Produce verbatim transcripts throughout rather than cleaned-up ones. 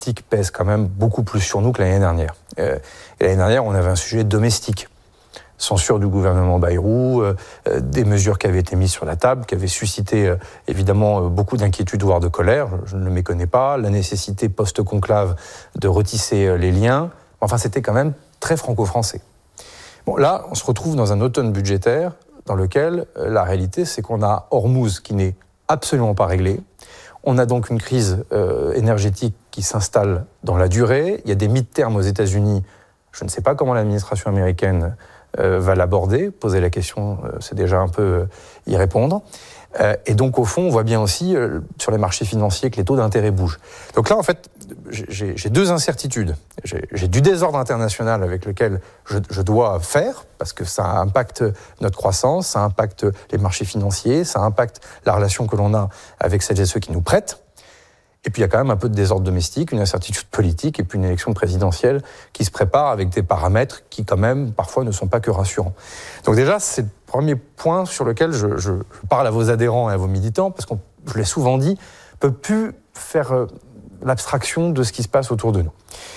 pèse quand même beaucoup plus sur nous que l'année dernière. Euh, et l'année dernière, on avait un sujet domestique. Censure du gouvernement Bayrou, euh, des mesures qui avaient été mises sur la table, qui avaient suscité euh, évidemment euh, beaucoup d'inquiétude, voire de colère, je ne le méconnais pas, la nécessité post-conclave de retisser euh, les liens. Enfin, c'était quand même très franco-français. Bon, là, on se retrouve dans un automne budgétaire dans lequel euh, la réalité, c'est qu'on a Hormuz qui n'est absolument pas réglé. On a donc une crise euh, énergétique qui s'installe dans la durée. Il y a des mid-terms aux États-Unis. Je ne sais pas comment l'administration américaine euh, va l'aborder. Poser la question, euh, c'est déjà un peu euh, y répondre. Euh, et donc, au fond, on voit bien aussi euh, sur les marchés financiers que les taux d'intérêt bougent. Donc là, en fait, j'ai, j'ai deux incertitudes. J'ai, j'ai du désordre international avec lequel je, je dois faire, parce que ça impacte notre croissance, ça impacte les marchés financiers, ça impacte la relation que l'on a avec celles et ceux qui nous prêtent. Et puis il y a quand même un peu de désordre domestique, une incertitude politique et puis une élection présidentielle qui se prépare avec des paramètres qui quand même parfois ne sont pas que rassurants. Donc déjà, c'est le premier point sur lequel je, je, je parle à vos adhérents et à vos militants, parce qu'on, je l'ai souvent dit, ne peut plus faire euh, l'abstraction de ce qui se passe autour de nous.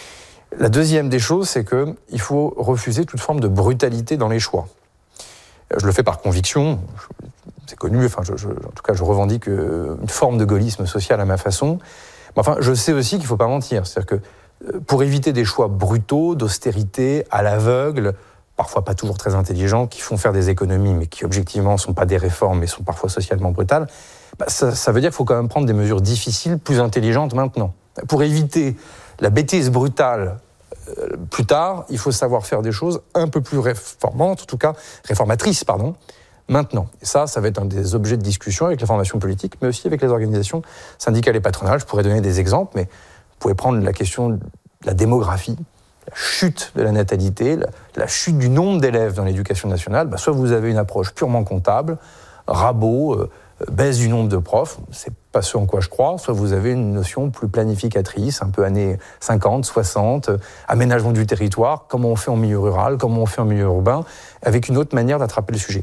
La deuxième des choses, c'est qu'il faut refuser toute forme de brutalité dans les choix. Je le fais par conviction, c'est connu, enfin, je, je, en tout cas, je revendique une forme de gaullisme social à ma façon. Mais enfin, je sais aussi qu'il ne faut pas mentir. C'est-à-dire que pour éviter des choix brutaux, d'austérité, à l'aveugle, parfois pas toujours très intelligents, qui font faire des économies, mais qui objectivement ne sont pas des réformes, mais sont parfois socialement brutales, bah, ça, ça veut dire qu'il faut quand même prendre des mesures difficiles, plus intelligentes maintenant. Pour éviter la bêtise brutale euh, plus tard, il faut savoir faire des choses un peu plus réformantes, en tout cas réformatrices, pardon, maintenant. Et ça, ça va être un des objets de discussion avec la formation politique, mais aussi avec les organisations syndicales et patronales. Je pourrais donner des exemples, mais vous pouvez prendre la question de la démographie, la chute de la natalité, la, la chute du nombre d'élèves dans l'éducation nationale. Bah, soit vous avez une approche purement comptable, rabot, euh, baisse du nombre de profs, c'est pas ce en quoi je crois, soit vous avez une notion plus planificatrice, un peu années cinquante, soixante, euh, aménagement du territoire, comment on fait en milieu rural, comment on fait en milieu urbain, avec une autre manière d'attraper le sujet.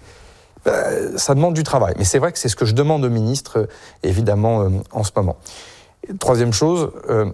Euh, ça demande du travail, mais c'est vrai que c'est ce que je demande au ministre, euh, évidemment, euh, en ce moment. Et troisième chose, euh,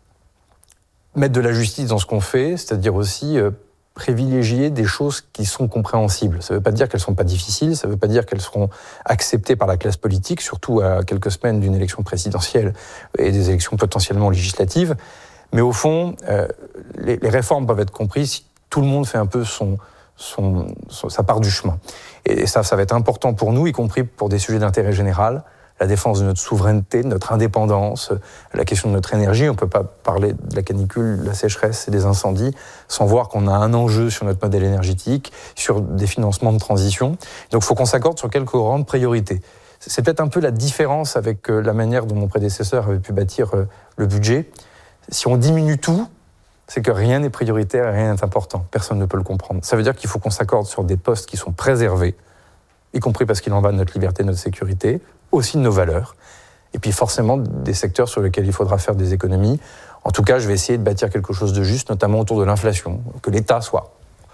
mettre de la justice dans ce qu'on fait, c'est-à-dire aussi euh, privilégier des choses qui sont compréhensibles. Ça ne veut pas dire qu'elles ne sont pas difficiles, ça ne veut pas dire qu'elles seront acceptées par la classe politique, surtout à quelques semaines d'une élection présidentielle et des élections potentiellement législatives. Mais au fond, euh, les, les réformes peuvent être comprises si tout le monde fait un peu son... Son, son, sa part du chemin. Et ça, ça va être important pour nous, y compris pour des sujets d'intérêt général, la défense de notre souveraineté, de notre indépendance, la question de notre énergie. On ne peut pas parler de la canicule, de la sécheresse et des incendies sans voir qu'on a un enjeu sur notre modèle énergétique, sur des financements de transition. Donc il faut qu'on s'accorde sur quelques grandes priorités. C'est peut-être un peu la différence avec la manière dont mon prédécesseur avait pu bâtir le budget. Si on diminue tout, c'est que rien n'est prioritaire et rien n'est important. Personne ne peut le comprendre. Ça veut dire qu'il faut qu'on s'accorde sur des postes qui sont préservés, y compris parce qu'il en va de notre liberté, de notre sécurité, aussi de nos valeurs, et puis forcément des secteurs sur lesquels il faudra faire des économies. En tout cas, je vais essayer de bâtir quelque chose de juste, notamment autour de l'inflation, que l'État soit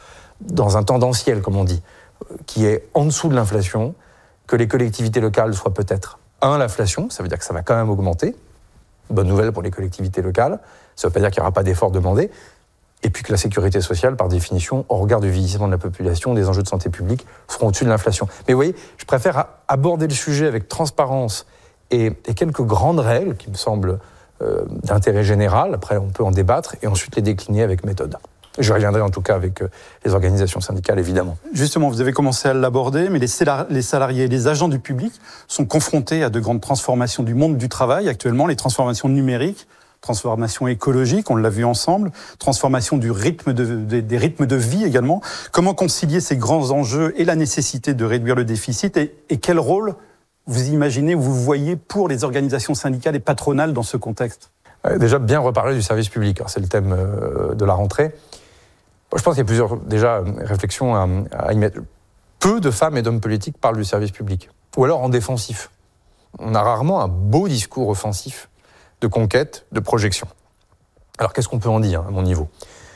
dans un tendanciel, comme on dit, qui est en dessous de l'inflation, que les collectivités locales soient peut-être un, l'inflation, ça veut dire que ça va quand même augmenter. Bonne nouvelle pour les collectivités locales. Ça ne veut pas dire qu'il n'y aura pas d'efforts demandés. Et puis que la sécurité sociale, par définition, au regard du vieillissement de la population, des enjeux de santé publique, seront au-dessus de l'inflation. Mais vous voyez, je préfère aborder le sujet avec transparence et, et quelques grandes règles qui me semblent euh, d'intérêt général. Après, on peut en débattre et ensuite les décliner avec méthode. Je reviendrai en tout cas avec les organisations syndicales, évidemment. Justement, vous avez commencé à l'aborder, mais les salariés et les agents du public sont confrontés à de grandes transformations du monde du travail actuellement, les transformations numériques, transformation écologique, on l'a vu ensemble, transformation du rythme de, des, des rythmes de vie également. Comment concilier ces grands enjeux et la nécessité de réduire le déficit et, et quel rôle vous imaginez ou vous voyez pour les organisations syndicales et patronales dans ce contexte ? Déjà, bien reparler du service public, alors, c'est le thème de la rentrée. Je pense qu'il y a plusieurs déjà réflexions à, à y mettre. Peu de femmes et d'hommes politiques parlent du service public, ou alors en défensif. On a rarement un beau discours offensif de conquête, de projection. Alors qu'est-ce qu'on peut en dire à mon niveau ?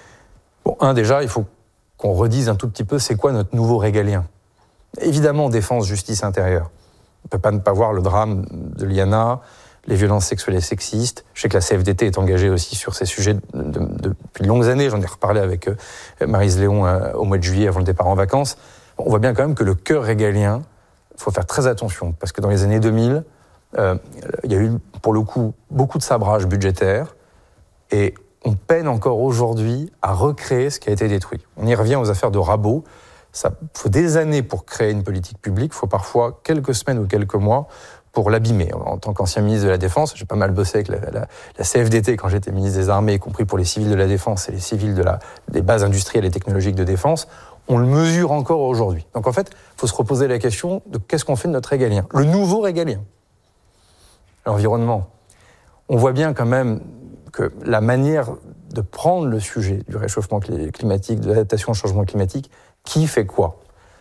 Bon, un, déjà, il faut qu'on redise un tout petit peu c'est quoi notre nouveau régalien. Évidemment, défense, justice intérieure. On ne peut pas ne pas voir le drame de Liana, les violences sexuelles et sexistes. Je sais que la C F D T est engagée aussi sur ces sujets de, de, de, depuis de longues années. J'en ai reparlé avec euh, Maryse Léon euh, au mois de juillet avant le départ en vacances. On voit bien quand même que le cœur régalien, il faut faire très attention, parce que dans les années deux mille, euh, il y a eu pour le coup beaucoup de sabrage budgétaire, et on peine encore aujourd'hui à recréer ce qui a été détruit. On y revient aux affaires de rabot. Il faut des années pour créer une politique publique, il faut parfois quelques semaines ou quelques mois pour l'abîmer. En tant qu'ancien ministre de la Défense, j'ai pas mal bossé avec la, la, la C F D T quand j'étais ministre des Armées, y compris pour les civils de la Défense et les civils de la, des bases industrielles et technologiques de défense. On le mesure encore aujourd'hui. Donc en fait, il faut se reposer la question de qu'est-ce qu'on fait de notre régalien, le nouveau régalien, l'environnement. On voit bien quand même que la manière de prendre le sujet du réchauffement climatique, de l'adaptation au changement climatique, qui fait quoi ?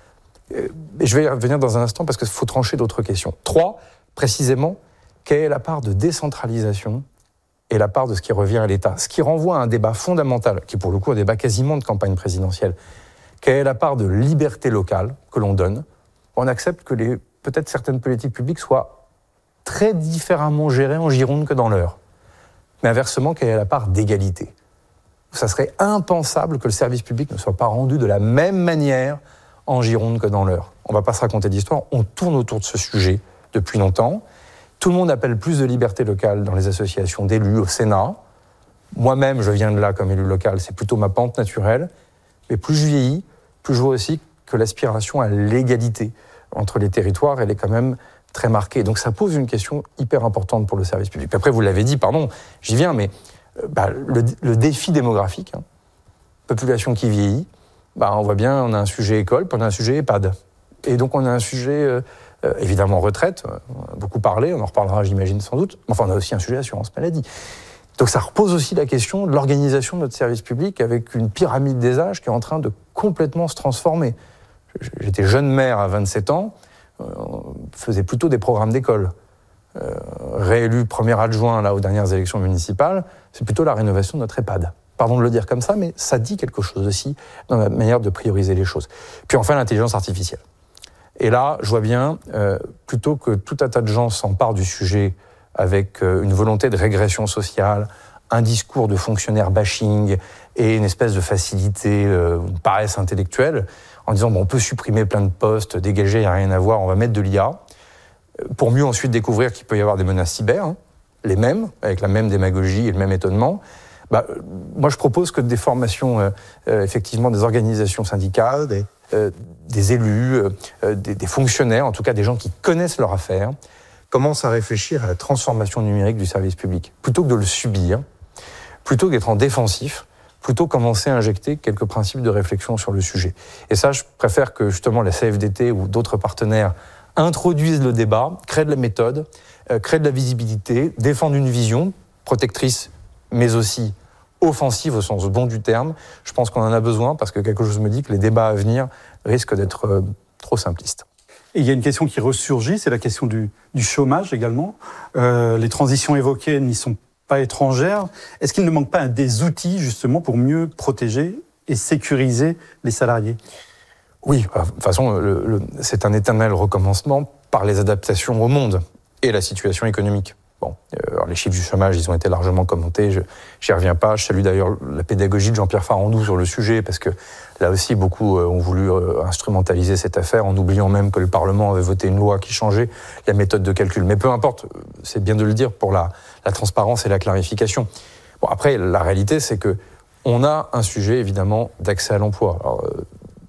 Et je vais y revenir dans un instant parce qu'il faut trancher d'autres questions. Trois, précisément, quelle est la part de décentralisation et la part de ce qui revient à l'État ? Ce qui renvoie à un débat fondamental, qui est pour le coup un débat quasiment de campagne présidentielle. Quelle est la part de liberté locale que l'on donne ? On accepte que les, peut-être certaines politiques publiques soient très différemment gérées en Gironde que dans l'Eure. Mais inversement, quelle est la part d'égalité ? Ça serait impensable que le service public ne soit pas rendu de la même manière en Gironde que dans l'Eure. On ne va pas se raconter d'histoire, on tourne autour de ce sujet depuis longtemps. Tout le monde appelle plus de liberté locale dans les associations d'élus, au Sénat. Moi-même, je viens de là comme élu local, c'est plutôt ma pente naturelle. Mais plus je vieillis, plus je vois aussi que l'aspiration à l'égalité entre les territoires, elle est quand même très marquée. Donc ça pose une question hyper importante pour le service public. Puis après, vous l'avez dit, pardon, j'y viens, mais euh, bah, le, le défi démographique, hein, population qui vieillit, bah, on voit bien, on a un sujet école, puis on a un sujet EHPAD. Et donc on a un sujet, euh, euh, évidemment, retraite, on a beaucoup parlé, on en reparlera, j'imagine, sans doute. Enfin, on a aussi un sujet assurance maladie. Donc ça repose aussi la question de l'organisation de notre service public avec une pyramide des âges qui est en train de complètement se transformer. J'étais jeune maire à vingt-sept ans, on faisait plutôt des programmes d'école. Euh, réélu premier adjoint là, aux dernières élections municipales, c'est plutôt la rénovation de notre EHPAD. Pardon de le dire comme ça, mais ça dit quelque chose aussi dans la manière de prioriser les choses. Puis enfin, l'intelligence artificielle. Et là, je vois bien, euh, plutôt que tout un tas de gens s'emparent du sujet avec euh, une volonté de régression sociale, un discours de fonctionnaire bashing et une espèce de facilité, euh, une paresse intellectuelle, en disant bon, on peut supprimer plein de postes, dégager, il n'y a rien à voir, on va mettre de l'I A, pour mieux ensuite découvrir qu'il peut y avoir des menaces cyber, hein, les mêmes, avec la même démagogie et le même étonnement. Bah, moi, je propose que des formations, euh, euh, effectivement, des organisations syndicales, des, euh, des élus, euh, des, des fonctionnaires, en tout cas des gens qui connaissent leur affaire, commencent à réfléchir à la transformation numérique du service public. Plutôt que de le subir, plutôt que d'être en défensif, plutôt commencer à injecter quelques principes de réflexion sur le sujet. Et ça, je préfère que justement la C F D T ou d'autres partenaires introduisent le débat, créent de la méthode, euh, créent de la visibilité, défendent une vision protectrice, mais aussi offensive au sens bon du terme. Je pense qu'on en a besoin parce que quelque chose me dit que les débats à venir risquent d'être euh, trop simplistes. Et il y a une question qui ressurgit, c'est la question du, du chômage également. Euh, les transitions évoquées n'y sont pas étrangères. Est-ce qu'il ne manque pas des outils justement pour mieux protéger et sécuriser les salariés ? Oui, de toute façon, le, le, c'est un éternel recommencement par les adaptations au monde et la situation économique. Bon, alors les chiffres du chômage, ils ont été largement commentés, je n'y reviens pas. Je salue d'ailleurs la pédagogie de Jean-Pierre Farandou sur le sujet, parce que là aussi, beaucoup ont voulu instrumentaliser cette affaire en oubliant même que le Parlement avait voté une loi qui changeait la méthode de calcul. Mais peu importe, c'est bien de le dire pour la, la transparence et la clarification. Bon, après, la réalité, c'est que on a un sujet, évidemment, d'accès à l'emploi. Alors, euh,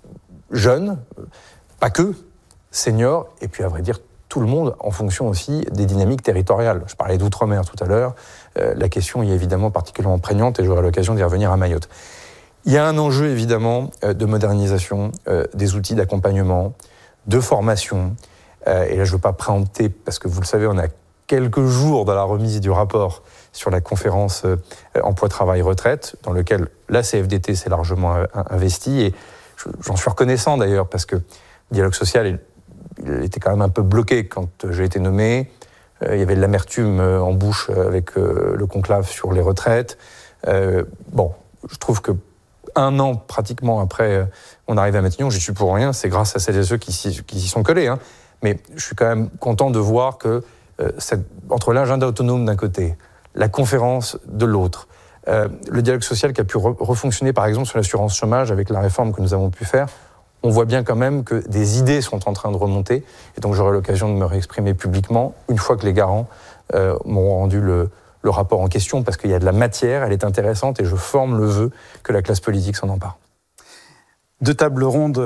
jeunes, pas que, seniors, et puis à vrai dire, tout le monde en fonction aussi des dynamiques territoriales. Je parlais d'outre-mer tout à l'heure, euh, la question est évidemment particulièrement prégnante et j'aurai l'occasion d'y revenir à Mayotte. Il y a un enjeu évidemment euh, de modernisation euh, des outils d'accompagnement, de formation, euh, et là je ne veux pas préempter parce que vous le savez, on a quelques jours de la remise du rapport sur la conférence euh, emploi-travail-retraite, dans lequel la C F D T s'est largement euh, investie, et j'en suis reconnaissant d'ailleurs parce que le dialogue social est il était quand même un peu bloqué quand j'ai été nommé. Euh, il y avait de l'amertume euh, en bouche avec euh, le conclave sur les retraites. Euh, bon, je trouve que un an pratiquement après, euh, on arrive à Matignon, j'y suis pour rien, c'est grâce à celles et ceux qui s'y, qui s'y sont collés. Hein. Mais je suis quand même content de voir que euh, cette, entre l'agenda autonome d'un côté, la conférence de l'autre, euh, le dialogue social qui a pu re- refonctionner par exemple sur l'assurance chômage avec la réforme que nous avons pu faire, on voit bien quand même que des idées sont en train de remonter. Et donc j'aurai l'occasion de me réexprimer publiquement une fois que les garants euh, m'auront rendu le, le rapport en question, parce qu'il y a de la matière, elle est intéressante et je forme le vœu que la classe politique s'en empare. Deux tables rondes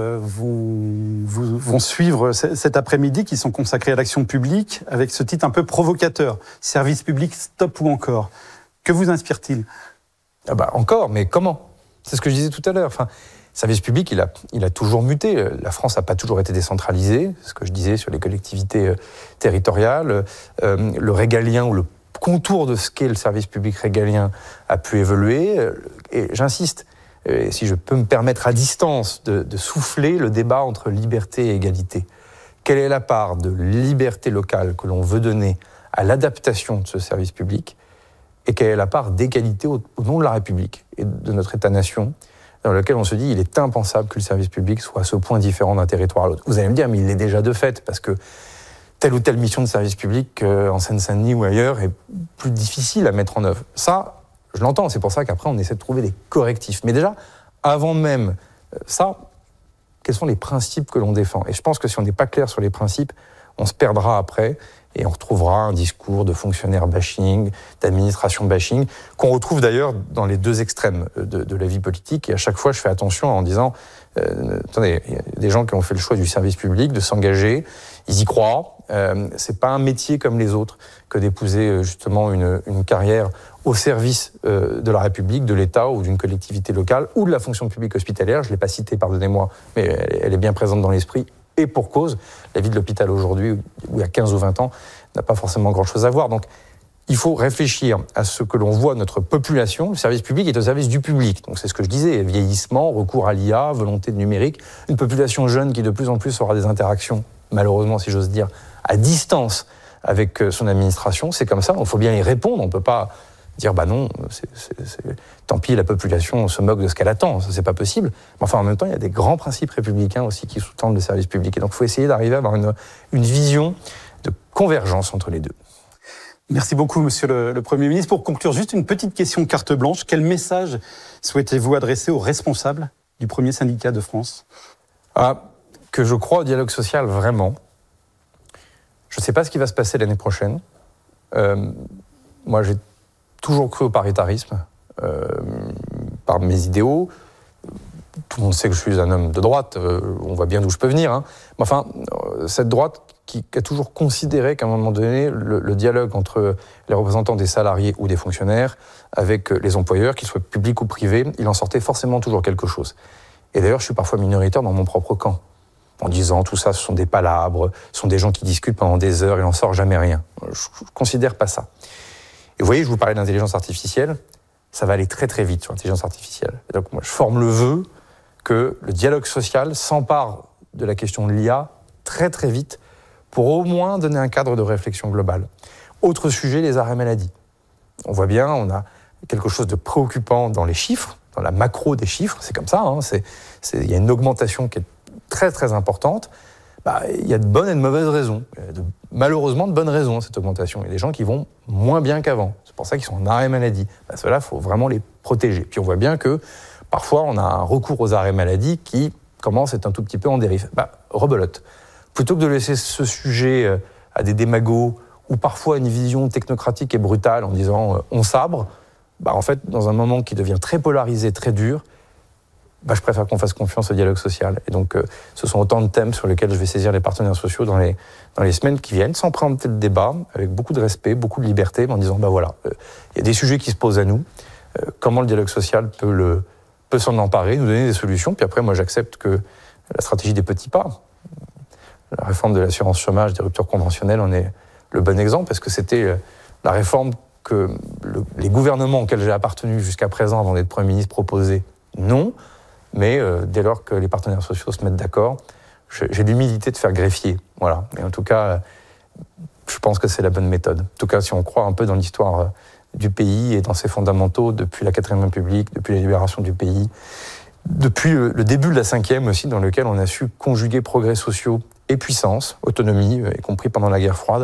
vont, vont suivre cet après-midi qui sont consacrées à l'action publique avec ce titre un peu provocateur. Service public, stop ou encore. Que vous inspire-t-il ? Ah bah encore, mais comment ? C'est ce que je disais tout à l'heure. Enfin, le service public, il a, il a toujours muté. La France n'a pas toujours été décentralisée, c'est ce que je disais sur les collectivités territoriales. Euh, le régalien ou le contour de ce qu'est le service public régalien a pu évoluer. Et j'insiste, et si je peux me permettre à distance de, de souffler le débat entre liberté et égalité. Quelle est la part de liberté locale que l'on veut donner à l'adaptation de ce service public et quelle est la part d'égalité au, au nom de la République et de notre État-nation, dans lequel on se dit qu'il est impensable que le service public soit à ce point différent d'un territoire à l'autre. Vous allez me dire, mais il l'est déjà de fait, parce que telle ou telle mission de service public euh, en Seine-Saint-Denis ou ailleurs est plus difficile à mettre en œuvre. Ça, je l'entends, c'est pour ça qu'après on essaie de trouver des correctifs. Mais déjà, avant même ça, quels sont les principes que l'on défend ? Et je pense que si on n'est pas clair sur les principes, on se perdra après et on retrouvera un discours de fonctionnaire bashing, d'administration bashing, qu'on retrouve d'ailleurs dans les deux extrêmes de, de la vie politique. Et à chaque fois, je fais attention en disant, euh, attendez, il y a des gens qui ont fait le choix du service public, de s'engager, ils y croient. Euh, c'est pas un métier comme les autres que d'épouser justement une, une carrière au service euh, de la République, de l'État ou d'une collectivité locale ou de la fonction publique hospitalière. Je ne l'ai pas citée, pardonnez-moi, mais elle, elle est bien présente dans l'esprit. Et pour cause, la vie de l'hôpital aujourd'hui, où il y a quinze ou vingt ans, n'a pas forcément grand-chose à voir. Donc, il faut réfléchir à ce que l'on voit notre population. Le service public est au service du public. Donc, c'est ce que je disais, vieillissement, recours à l'I A, volonté de numérique, une population jeune qui de plus en plus aura des interactions, malheureusement, si j'ose dire, à distance avec son administration. C'est comme ça, il faut bien y répondre. On ne peut pas dire, bah non, c'est, c'est, c'est... tant pis, la population se moque de ce qu'elle attend, ça c'est pas possible. Mais enfin, en même temps, il y a des grands principes républicains aussi qui sous-tendent le service public. Et donc, il faut essayer d'arriver à avoir une, une vision de convergence entre les deux. Merci beaucoup, Monsieur le, le Premier ministre. Pour conclure, juste une petite question carte blanche. Quel message souhaitez-vous adresser aux responsables du premier syndicat de France ? Ah, que je crois au dialogue social, vraiment. Je ne sais pas ce qui va se passer l'année prochaine. Euh, moi, j'ai toujours cru au paritarisme, euh, par mes idéaux. Tout le monde sait que je suis un homme de droite, euh, on voit bien d'où je peux venir. Hein. Mais enfin, euh, cette droite qui, qui a toujours considéré qu'à un moment donné, le, le dialogue entre les représentants des salariés ou des fonctionnaires avec les employeurs, qu'ils soient publics ou privés, il en sortait forcément toujours quelque chose. Et d'ailleurs, je suis parfois minoritaire dans mon propre camp, en disant tout ça, ce sont des palabres, ce sont des gens qui discutent pendant des heures, il n'en sort jamais rien. Je ne considère pas ça. Et vous voyez, je vous parlais d'intelligence artificielle, ça va aller très très vite sur l'intelligence artificielle. Et donc moi, je forme le vœu que le dialogue social s'empare de la question de l'I A très très vite pour au moins donner un cadre de réflexion globale. Autre sujet, les arrêts maladie. On voit bien, on a quelque chose de préoccupant dans les chiffres, dans la macro des chiffres, c'est comme ça, hein, c'est, c'est, il y a une augmentation qui est très très importante. Bah, il y a de bonnes et de mauvaises raisons. De, malheureusement, de bonnes raisons, cette augmentation. Il y a des gens qui vont moins bien qu'avant. C'est pour ça qu'ils sont en arrêt maladie. Bah, ceux-là, il faut vraiment les protéger. Puis on voit bien que parfois, on a un recours aux arrêts maladie qui commence à être un tout petit peu en dérive. Bah, rebelote. Plutôt que de laisser ce sujet à des démagos ou parfois à une vision technocratique et brutale en disant euh, on sabre, bah, en fait, dans un moment qui devient très polarisé, très dur, bah, je préfère qu'on fasse confiance au dialogue social. Et donc, euh, ce sont autant de thèmes sur lesquels je vais saisir les partenaires sociaux dans les, dans les semaines qui viennent, sans prendre le débat, avec beaucoup de respect, beaucoup de liberté, mais en disant, bah voilà, il euh, y a des sujets qui se posent à nous, euh, comment le dialogue social peut, le, peut s'en emparer, nous donner des solutions, puis après, moi, j'accepte que la stratégie des petits pas, la réforme de l'assurance chômage, des ruptures conventionnelles, en est le bon exemple, parce que c'était la réforme que le, les gouvernements auxquels j'ai appartenu jusqu'à présent, avant d'être Premier ministre, proposaient non. Mais euh, dès lors que les partenaires sociaux se mettent d'accord, j'ai l'humilité de faire greffier. Voilà. Et en tout cas, euh, je pense que c'est la bonne méthode. En tout cas, si on croit un peu dans l'histoire euh, du pays et dans ses fondamentaux depuis la quatrième République, depuis la libération du pays, depuis le, le début de la cinquième aussi, dans lequel on a su conjuguer progrès sociaux et puissance, autonomie, euh, y compris pendant la guerre froide,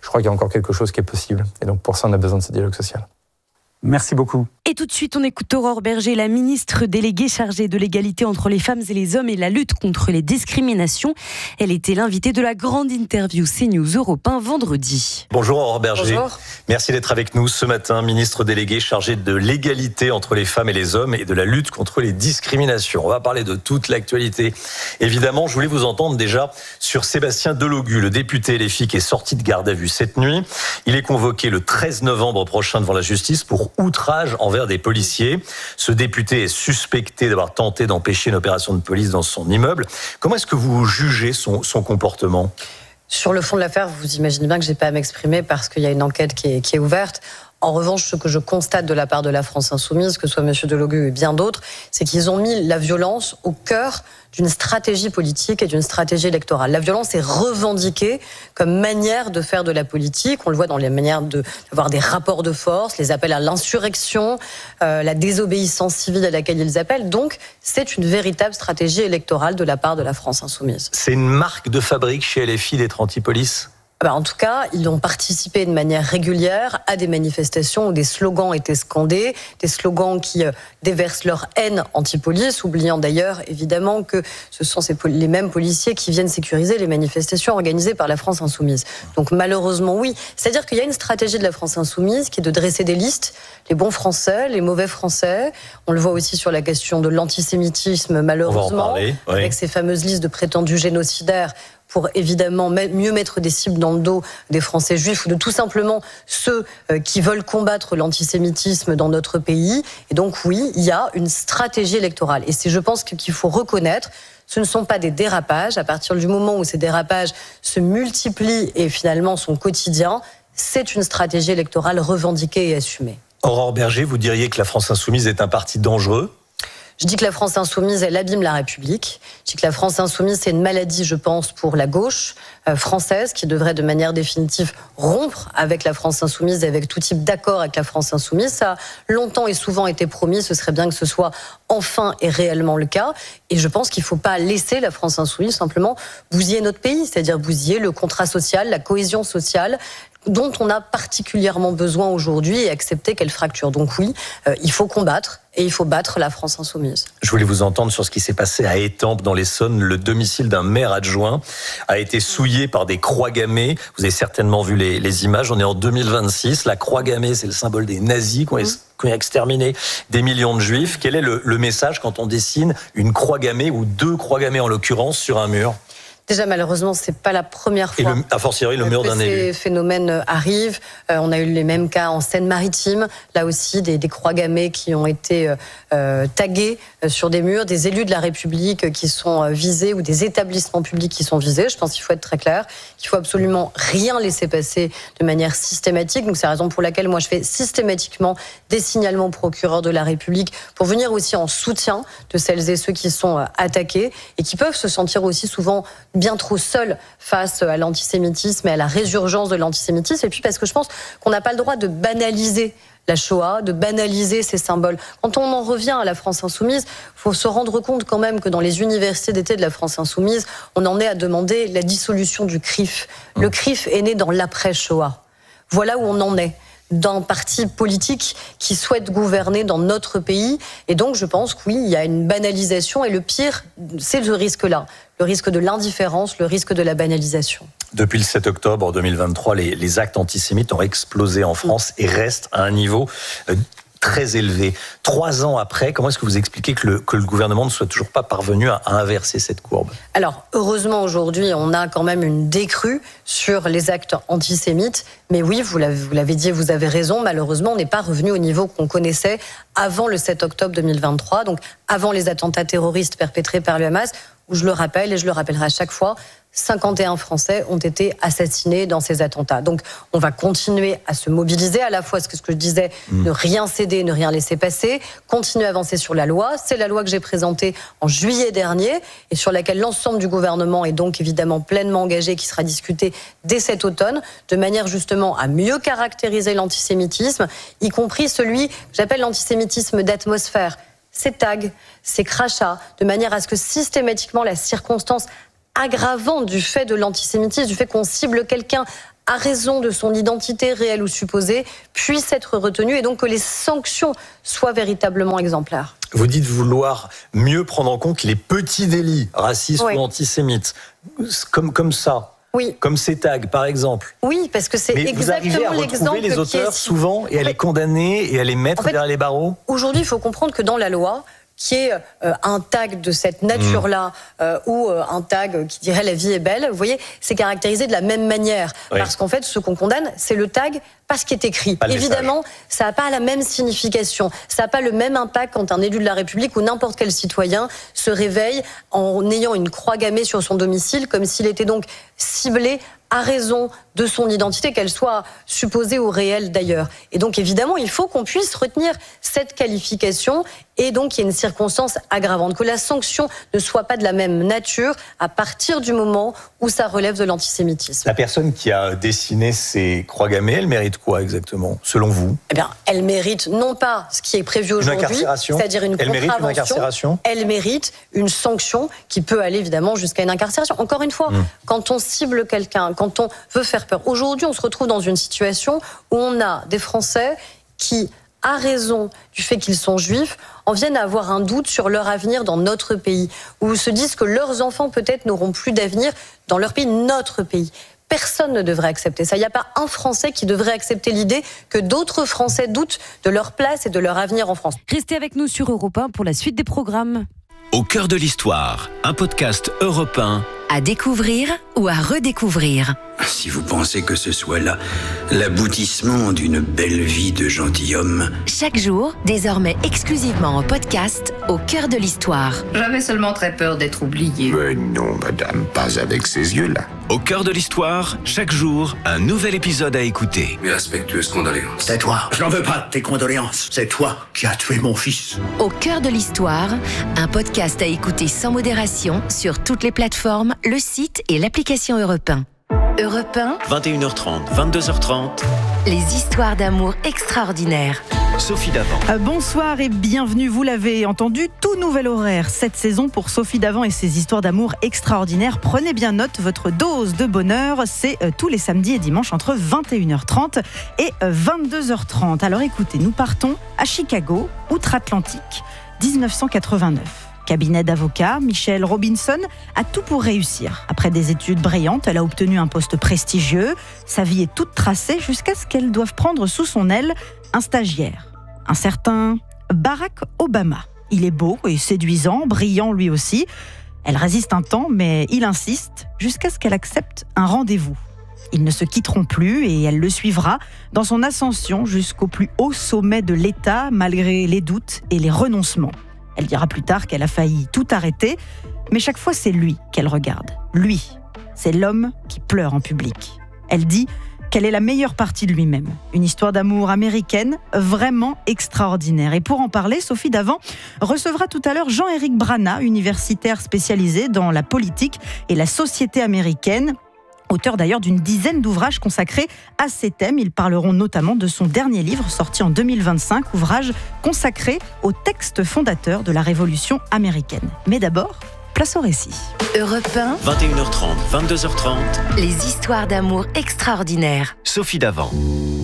je crois qu'il y a encore quelque chose qui est possible. Et donc pour ça, on a besoin de ce dialogue social. Merci beaucoup. Et tout de suite, on écoute Aurore Bergé, la ministre déléguée chargée de l'égalité entre les femmes et les hommes et la lutte contre les discriminations. Elle était l'invitée de la grande interview CNews Europe un vendredi. Bonjour Aurore Bergé. Bonjour. Merci d'être avec nous ce matin, ministre déléguée chargée de l'égalité entre les femmes et les hommes et de la lutte contre les discriminations. On va parler de toute l'actualité. Évidemment, je voulais vous entendre déjà sur Sébastien Delogu, le député L F I qui est sorti de garde à vue cette nuit. Il est convoqué le treize novembre prochain devant la justice pour outrage envers des policiers. Ce député est suspecté d'avoir tenté d'empêcher une opération de police dans son immeuble. Comment est-ce que vous jugez son, son comportement ? Sur le fond de l'affaire, vous imaginez bien que je n'ai pas à m'exprimer parce qu'il y a une enquête qui est, qui est ouverte. En revanche, ce que je constate de la part de la France Insoumise, que ce soit M. Delogu et bien d'autres, c'est qu'ils ont mis la violence au cœur d'une stratégie politique et d'une stratégie électorale. La violence est revendiquée comme manière de faire de la politique. On le voit dans les manières de, d'avoir des rapports de force, les appels à l'insurrection, euh, la désobéissance civile à laquelle ils appellent. Donc, c'est une véritable stratégie électorale de la part de la France Insoumise. C'est une marque de fabrique chez L F I d'être anti-police ? Ben, en tout cas, ils ont participé de manière régulière à des manifestations où des slogans étaient scandés, des slogans qui euh, déversent leur haine anti-police, oubliant d'ailleurs évidemment que ce sont ces, les mêmes policiers qui viennent sécuriser les manifestations organisées par la France Insoumise. Donc malheureusement oui, c'est-à-dire qu'il y a une stratégie de la France Insoumise qui est de dresser des listes, les bons Français, les mauvais Français. On le voit aussi sur la question de l'antisémitisme malheureusement, parler, oui. avec ces fameuses listes de prétendus génocidaires, pour évidemment mieux mettre des cibles dans le dos des Français juifs ou de tout simplement ceux qui veulent combattre l'antisémitisme dans notre pays. Et donc oui, il y a une stratégie électorale. Et c'est, je pense, qu'il faut reconnaître, ce ne sont pas des dérapages. À partir du moment où ces dérapages se multiplient et finalement sont quotidiens, c'est une stratégie électorale revendiquée et assumée. Aurore Bergé, vous diriez que la France Insoumise est un parti dangereux ? Je dis que la France Insoumise, elle abîme la République. Je dis que la France Insoumise, c'est une maladie, je pense, pour la gauche euh, française, qui devrait de manière définitive rompre avec la France Insoumise et avec tout type d'accord avec la France Insoumise. Ça a longtemps et souvent été promis, ce serait bien que ce soit enfin et réellement le cas. Et je pense qu'il ne faut pas laisser la France Insoumise simplement bousiller notre pays, c'est-à-dire bousiller le contrat social, la cohésion sociale, dont on a particulièrement besoin aujourd'hui et accepter qu'elle fracture. Donc oui, euh, il faut combattre et il faut battre la France Insoumise. Je voulais vous entendre sur ce qui s'est passé à Étampes dans l'Essonne. Le domicile d'un maire adjoint a été souillé par des croix gammées. Vous avez certainement vu les, les images. On est en deux mille vingt-six. La croix gammée, c'est le symbole des nazis qui ont, mmh. qui ont exterminé des millions de juifs. Quel est le, le message quand on dessine une croix gammée ou deux croix gammées en l'occurrence sur un mur ? Déjà, malheureusement, c'est pas la première fois. Et le, a fortiori, le mur d'un élu. Ces phénomènes arrivent. Euh, on a eu les mêmes cas en Seine-Maritime. Là aussi, des, des croix gammées qui ont été euh, taguées sur des murs, des élus de la République qui sont visés ou des établissements publics qui sont visés. Je pense qu'il faut être très clair, qu'il faut absolument rien laisser passer de manière systématique. Donc, c'est la raison pour laquelle moi, je fais systématiquement des signalements au procureur de la République pour venir aussi en soutien de celles et ceux qui sont attaqués et qui peuvent se sentir aussi souvent bien trop seul face à l'antisémitisme et à la résurgence de l'antisémitisme. Et puis parce que je pense qu'on n'a pas le droit de banaliser la Shoah, de banaliser ces symboles. Quand on en revient à la France Insoumise, il faut se rendre compte quand même que dans les universités d'été de la France Insoumise, on en est à demander la dissolution du C R I F. Le C R I F est né dans l'après-Shoah. Voilà où on en est, d'un parti politique qui souhaite gouverner dans notre pays. Et donc, je pense que oui, il y a une banalisation. Et le pire, c'est ce risque-là. Le risque de l'indifférence, le risque de la banalisation. Depuis le sept octobre deux mille vingt-trois, les, les actes antisémites ont explosé en France et restent à un niveau euh, très élevé. Trois ans après, comment est-ce que vous expliquez que le, que le gouvernement ne soit toujours pas parvenu à, à inverser cette courbe ? Alors, heureusement, aujourd'hui, on a quand même une décrue sur les actes antisémites. Mais oui, vous l'avez, vous l'avez dit, vous avez raison. Malheureusement, on n'est pas revenu au niveau qu'on connaissait avant le sept octobre deux mille vingt-trois, donc avant les attentats terroristes perpétrés par le Hamas, où je le rappelle, et je le rappellerai à chaque fois, cinquante et un Français ont été assassinés dans ces attentats. Donc, on va continuer à se mobiliser, à la fois, ce que, ce que je disais, mmh. ne rien céder, ne rien laisser passer, continuer à avancer sur la loi. C'est la loi que j'ai présentée en juillet dernier et sur laquelle l'ensemble du gouvernement est donc évidemment pleinement engagé, qui sera discutée dès cet automne, de manière justement à mieux caractériser l'antisémitisme, y compris celui que j'appelle l'antisémitisme d'atmosphère. Ces tags, ces crachats, de manière à ce que systématiquement la circonstance aggravante du fait de l'antisémitisme, du fait qu'on cible quelqu'un à raison de son identité réelle ou supposée, puisse être retenue et donc que les sanctions soient véritablement exemplaires. Vous dites vouloir mieux prendre en compte les petits délits racistes oui. ou antisémites, comme, comme ça. Oui. Comme ces tags, par exemple. Oui, parce que c'est Mais exactement vous arrivez à l'exemple retrouver les auteurs est... souvent et à les condamner et à les mettre en fait, derrière les barreaux. Aujourd'hui, il faut comprendre que dans la loi, qui est euh, un tag de cette nature-là, euh, ou euh, un tag qui dirait « la vie est belle », vous voyez, c'est caractérisé de la même manière. Oui. Parce qu'en fait, ce qu'on condamne, c'est le tag, pas ce qui est écrit. Évidemment, message. Ça n'a pas la même signification, ça n'a pas le même impact quand un élu de la République ou n'importe quel citoyen se réveille en ayant une croix gammée sur son domicile, comme s'il était donc ciblé à raison de son identité, qu'elle soit supposée ou réelle d'ailleurs. Et donc évidemment, il faut qu'on puisse retenir cette qualification et donc il y a une circonstance aggravante, que la sanction ne soit pas de la même nature à partir du moment où ça relève de l'antisémitisme. La personne qui a dessiné ces croix gammées, elle mérite quoi exactement, selon vous ? Eh bien, elle mérite non pas ce qui est prévu aujourd'hui, c'est-à-dire une elle contravention, mérite une incarcération. Elle mérite une sanction qui peut aller évidemment jusqu'à une incarcération. Encore une fois, mmh. quand on cible quelqu'un, quand on veut faire peur. Aujourd'hui, on se retrouve dans une situation où on a des Français qui, à raison du fait qu'ils sont juifs, en viennent à avoir un doute sur leur avenir dans notre pays, où se disent que leurs enfants peut-être n'auront plus d'avenir dans leur pays, notre pays. Personne ne devrait accepter ça. Il n'y a pas un Français qui devrait accepter l'idée que d'autres Français doutent de leur place et de leur avenir en France. Restez avec nous sur Europe un pour la suite des programmes. Au cœur de l'histoire, un podcast Europe un. À découvrir ou à redécouvrir. Si vous pensez que ce soit là l'aboutissement d'une belle vie de gentilhomme. Chaque jour, désormais exclusivement en podcast, au cœur de l'histoire. J'avais seulement très peur d'être oublié. Mais non, madame, pas avec ces yeux-là. Au cœur de l'histoire, chaque jour, un nouvel épisode à écouter. Mes respectueuses condoléances. C'est toi, je n'en veux pas de tes condoléances. C'est toi qui as tué mon fils. Au cœur de l'histoire, un podcast à écouter sans modération sur toutes les plateformes, le site et l'application Europe un. Europe un, vingt et une heures trente, vingt-deux heures trente. Les histoires d'amour extraordinaires. Sophie Davant. Euh, bonsoir et bienvenue, vous l'avez entendu, tout nouvel horaire cette saison pour Sophie Davant et ses histoires d'amour extraordinaires. Prenez bien note, votre dose de bonheur, c'est euh, tous les samedis et dimanches entre vingt et une heures trente et euh, vingt-deux heures trente. Alors écoutez, nous partons à Chicago, outre-Atlantique, dix-neuf cent quatre-vingt-neuf. Cabinet d'avocat, Michelle Robinson a tout pour réussir. Après des études brillantes, elle a obtenu un poste prestigieux. Sa vie est toute tracée jusqu'à ce qu'elle doive prendre sous son aile un stagiaire. Un certain Barack Obama. Il est beau et séduisant, brillant lui aussi. Elle résiste un temps, mais il insiste jusqu'à ce qu'elle accepte un rendez-vous. Ils ne se quitteront plus et elle le suivra dans son ascension jusqu'au plus haut sommet de l'État, malgré les doutes et les renoncements. Elle dira plus tard qu'elle a failli tout arrêter, mais chaque fois c'est lui qu'elle regarde. Lui, c'est l'homme qui pleure en public. Elle dit qu'elle est la meilleure partie de lui-même. Une histoire d'amour américaine vraiment extraordinaire. Et pour en parler, Sophie Davant recevra tout à l'heure Jean-Éric Brana, universitaire spécialisé dans la politique et la société américaine. Auteur d'ailleurs d'une dizaine d'ouvrages consacrés à ces thèmes. Ils parleront notamment de son dernier livre sorti en deux mille vingt-cinq, ouvrage consacré aux textes fondateurs de la Révolution américaine. Mais d'abord, place au récit. Europe un, vingt et une heures trente, vingt-deux heures trente. Les histoires d'amour extraordinaires. Sophie Davant.